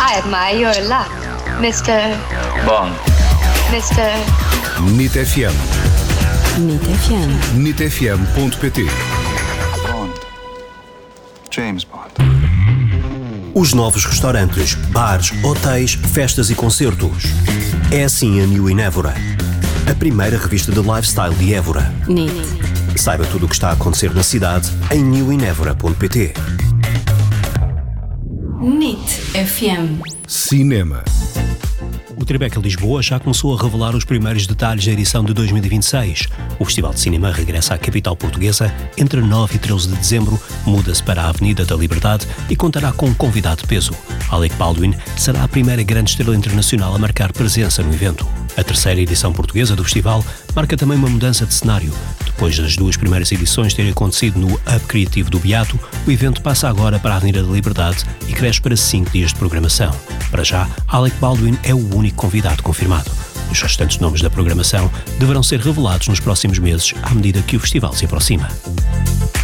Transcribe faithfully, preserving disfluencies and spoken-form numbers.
I admire your luck, mister Bond. mister N I T F M. N I T F M. N I T F M ponto pt. Bond. James Bond. Os novos restaurantes, bares, hotéis, festas e concertos. É assim a New in Évora. A primeira revista de lifestyle de Évora. N I T. Saiba tudo o que está a acontecer na cidade em new in évora ponto pt. N I T F M. Cinema. O Tribeca Lisboa já começou a revelar os primeiros detalhes da edição de dois mil e vinte e seis. O Festival de Cinema regressa à capital portuguesa entre nove e treze de dezembro, muda-se para a Avenida da Liberdade e contará com um convidado de peso. Alec Baldwin será a primeira grande estrela internacional a marcar presença no evento. A terceira edição portuguesa do festival marca também uma mudança de cenário. Depois das duas primeiras edições terem acontecido no Hub Criativo do Beato, o evento passa agora para a Avenida da Liberdade e cresce para cinco dias de programação. Para já, Alec Baldwin é o único convidado confirmado. Os restantes nomes da programação deverão ser revelados nos próximos meses à medida que o festival se aproxima.